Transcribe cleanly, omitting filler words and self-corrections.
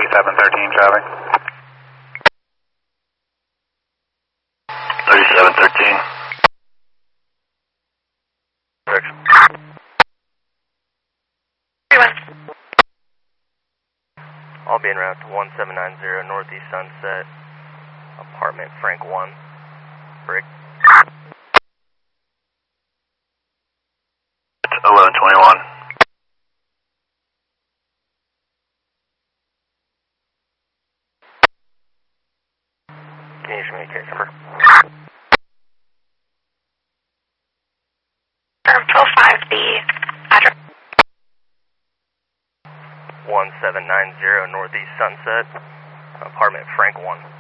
3713 traffic. 3713. I'll be en route to 1790 Northeast Sunset, apartment Frank 1, Brick. 1121. Can you show me a case number? 05, the address. 1790 Northeast Sunset, apartment Frank 1.